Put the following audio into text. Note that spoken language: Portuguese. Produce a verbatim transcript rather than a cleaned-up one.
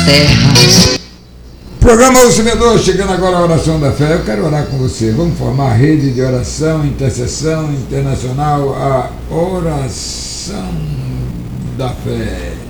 terras. Programa O Semeador, chegando agora a oração da fé. Eu quero orar com você. Vamos formar a rede de oração, intercessão internacional, a oração da fé.